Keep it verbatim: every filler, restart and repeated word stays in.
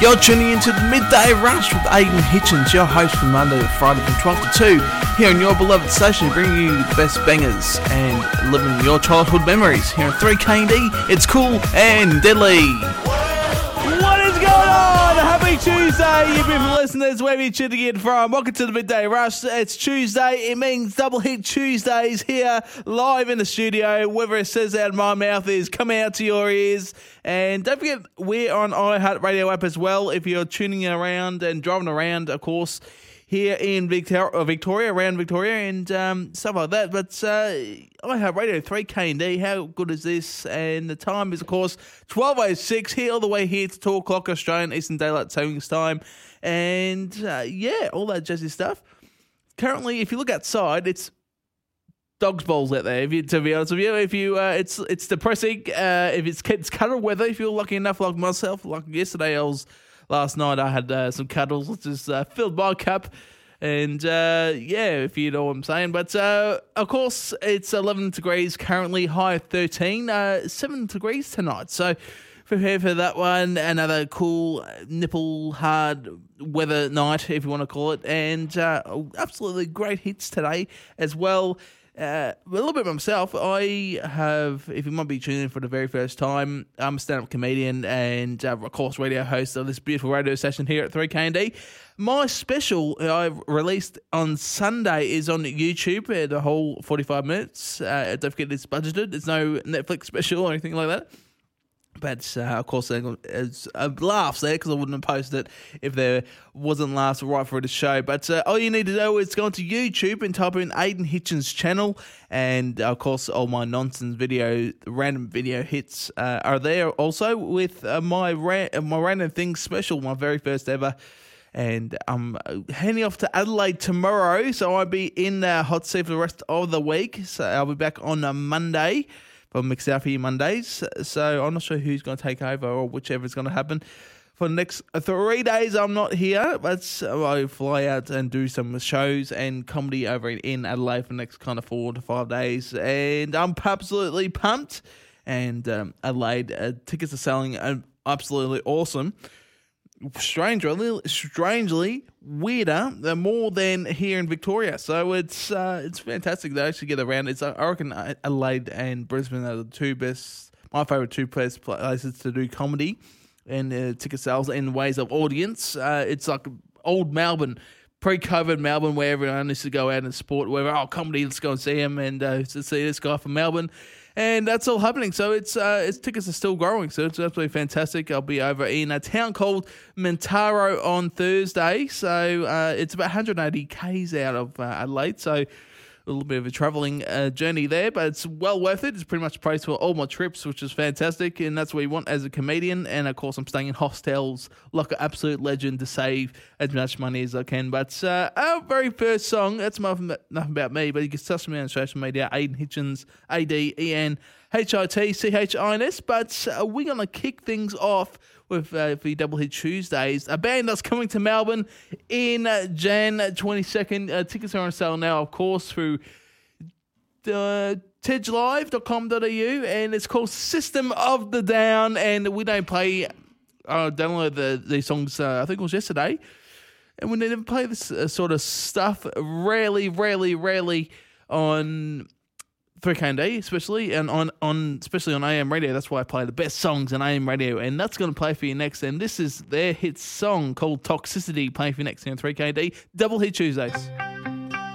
You're tuning into the Midday Rush with Aidan Hitchens, your host from Monday to Friday from twelve to two, here on your beloved station, bringing you the best bangers and living your childhood memories. Here on three K D, it's cool and deadly. What is going on? Happy Tuesday, you beautiful listeners, wherever you're tuning in from. Welcome to the Midday Rush. It's Tuesday. It means Double Hit Tuesdays here, live in the studio. Whether it says out of my mouth is coming out to your ears. And don't forget, we're on iHeartRadio app as well. If you're tuning around and driving around, of course, here in Victoria, Victoria around Victoria and um, stuff like that. But uh, iHeartRadio three K D, how good is this? And the time is, of course, twelve oh six, here all the way here to two o'clock Australian Eastern Daylight Savings Time. And uh, yeah, all that jazzy stuff. Currently, if you look outside, it's dog's balls out there. If you, to be honest with you, if you, uh, it's it's depressing. Uh, if it's it's cuddle weather, if you're lucky enough, like myself, like yesterday, I was last night, I had uh, some cuddles, which just uh, filled my cup, and uh, yeah, if you know what I'm saying. But uh, of course, it's eleven degrees currently, high of thirteen, uh, seven degrees tonight. So prepare for that one. Another cool, nipple hard weather night, if you want to call it, and uh, absolutely great hits today as well. Uh, a little bit myself, I have, if you might be tuning in for the very first time, I'm a stand-up comedian and, uh, of course, radio host of this beautiful radio session here at three K D. My special I've released on Sunday is on YouTube, uh, the whole forty-five minutes. Uh, don't forget it's budgeted. There's no Netflix special or anything like that. But, uh, of course, there's uh, laughs there because I wouldn't have posted it if there wasn't laughs right through the show. But uh, all you need to do is go onto YouTube and type in Aidan Hitchens channel. And, of course, all my nonsense video, random video hits uh, are there also with uh, my, ra- my Random Things special, my very first ever. And I'm heading off to Adelaide tomorrow, so I'll be in uh, hot seat for the rest of the week. So I'll be back on a Monday. For Mixed Out for you Mondays, so I'm not sure who's going to take over or whichever is going to happen. For the next three days, I'm not here, but I fly out and do some shows and comedy over in Adelaide for the next kind of four to five days, and I'm absolutely pumped. And um, Adelaide uh, tickets are selling uh, absolutely awesome. Strangely, strangely weirder, uh, more than here in Victoria. So it's uh, it's fantastic to actually get around. It's I reckon Adelaide and Brisbane are the two best, my favourite two best places to do comedy and uh, ticket sales and ways of audience. Uh, it's like old Melbourne, pre-COVID Melbourne, where everyone used to go out and support, where, oh, comedy, let's go and see him and uh, to see this guy from Melbourne. And that's all happening. So it's uh, its tickets are still growing. So it's absolutely fantastic. I'll be over in a town called Mentaro on Thursday. So uh, it's about one hundred eighty kays out of uh, Adelaide. So a little bit of a travelling uh, journey there, but it's well worth it. It's pretty much priced for all my trips, which is fantastic, and that's what you want as a comedian. And, of course, I'm staying in hostels like an absolute legend to save as much money as I can. But uh, our very first song, that's nothing, nothing about me, but you can search me on social media, Aidan Hitchens, A D E N H I T C H I N S. But uh, we're going to kick things off with uh, the Double Hit Tuesdays, a band that's coming to Melbourne in uh, January twenty-second. Uh, tickets are on sale now, of course, through uh, tej live dot com dot a u, and it's called System of the Down, and we don't play, I uh, downloaded the, these songs, uh, I think it was yesterday, and we never play this uh, sort of stuff, rarely, rarely, rarely on three K D, especially, and on, on especially on A M radio. That's why I play the best songs on A M radio, and that's going to play for you next. And this is their hit song called Toxicity, playing for you next here on three K D, Double Hit Tuesdays.